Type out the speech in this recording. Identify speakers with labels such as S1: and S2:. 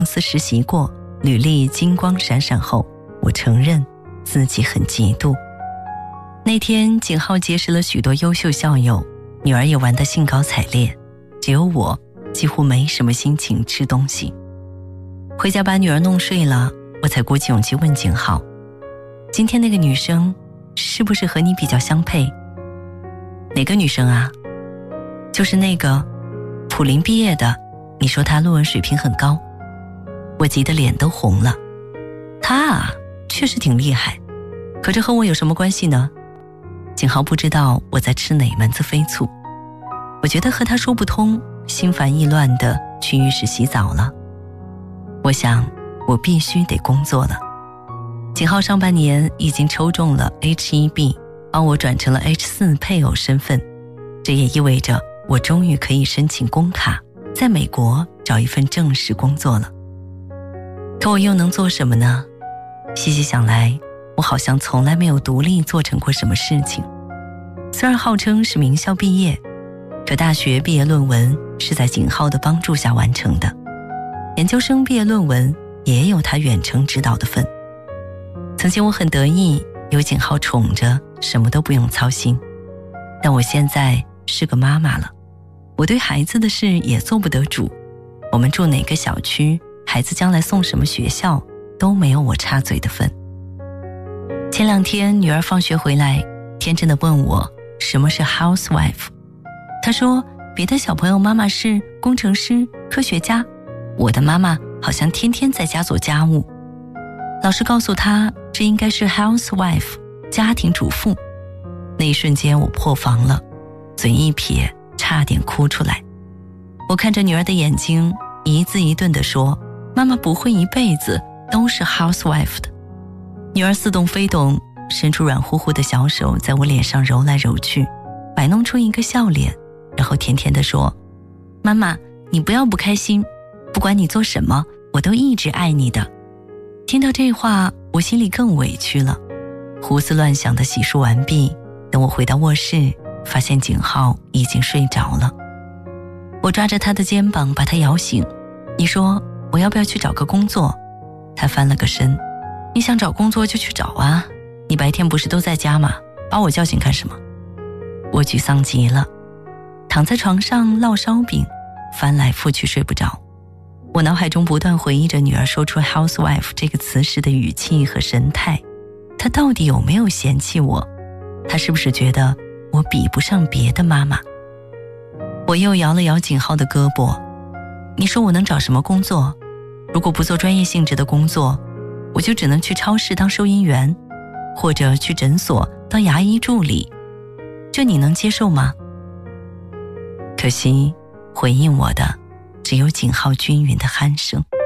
S1: 公司实习过，履历金光闪闪后，我承认自己很嫉妒。那天景浩结识了许多优秀校友，女儿也玩得兴高采烈，只有我几乎没什么心情吃东西。回家把女儿弄睡了，我才鼓起勇气问景浩，今天那个女生是不是和你比较相配？哪个女生啊？就是那个普林毕业的，你说她论文水平很高。我急得脸都红了。她啊，确实挺厉害，可这和我有什么关系呢？景浩不知道我在吃哪门子飞醋。我觉得和他说不通，心烦意乱地去浴室洗澡了。我想我必须得工作了。景浩上半年已经抽中了 H1B， 帮我转成了 H4 配偶身份，这也意味着我终于可以申请工卡，在美国找一份正式工作了。可我又能做什么呢？细细想来，我好像从来没有独立做成过什么事情。虽然号称是名校毕业，可大学毕业论文是在景浩的帮助下完成的，研究生毕业论文也有他远程指导的份。曾经我很得意，有景浩宠着，什么都不用操心。但我现在是个妈妈了，我对孩子的事也做不得主。我们住哪个小区，孩子将来送什么学校，都没有我插嘴的份。前2天女儿放学回来，天真的问我什么是 housewife。 她说别的小朋友妈妈是工程师、科学家，我的妈妈好像天天在家做家务。老师告诉她这应该是 housewife， 家庭主妇。那一瞬间我破防了，嘴一撇，差点哭出来。我看着女儿的眼睛，一字一顿地说，妈妈不会一辈子都是 housewife 的。女儿似懂非懂，伸出软乎乎的小手在我脸上揉来揉去，摆弄出一个笑脸，然后甜甜地说，妈妈，你不要不开心，不管你做什么，我都一直爱你的。听到这话，我心里更委屈了。胡思乱想的洗漱完毕，等我回到卧室，发现景浩已经睡着了。我抓着他的肩膀把他摇醒，你说我要不要去找个工作？他翻了个身，你想找工作就去找啊，你白天不是都在家吗？把我叫醒干什么？我沮丧极了，躺在床上烙烧饼，翻来覆去睡不着。我脑海中不断回忆着女儿说出 housewife 这个词时的语气和神态，她到底有没有嫌弃我？她是不是觉得我比不上别的妈妈？我又摇了摇景浩的胳膊，你说我能找什么工作？如果不做专业性质的工作，我就只能去超市当收银员，或者去诊所当牙医助理，这你能接受吗？可惜回应我的只有景浩均匀的鼾声。